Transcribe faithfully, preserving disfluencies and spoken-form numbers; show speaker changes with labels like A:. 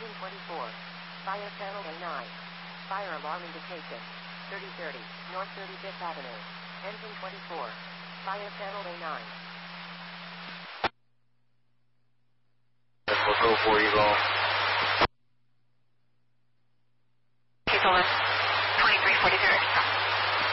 A: Engine twenty-four. Fire channel A nine. Fire alarm indication. thirty thirty, North thirty-fifth Avenue. Engine twenty-four. Fire channel A nine.
B: We'll go for you all.
A: Take a left.